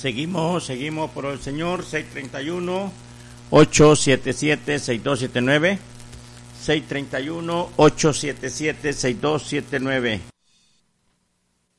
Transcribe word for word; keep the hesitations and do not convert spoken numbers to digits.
Seguimos, seguimos por el señor, seis treinta y uno, ocho siete siete, seis dos siete nueve, seis treinta y uno, ocho siete siete, seis dos siete nueve.